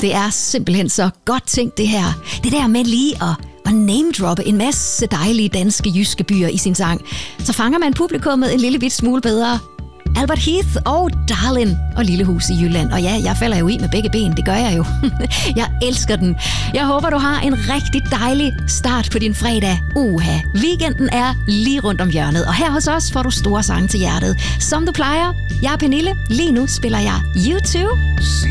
Det er simpelthen så godt tænkt, det her. Det der med lige at name-droppe en masse dejlige danske jyske byer i sin sang. Så fanger man publikummet en lille bit smule bedre. Albert Heath og Darlin og Lillehus i Jylland. Og ja, jeg falder jo i med begge ben, det gør jeg jo. Jeg elsker den. Jeg håber, du har en rigtig dejlig start på din fredag. Weekenden er lige rundt om hjørnet, og her hos os får du store sange til hjertet. Som du plejer, jeg er Pernille. Lige nu spiller jeg U2.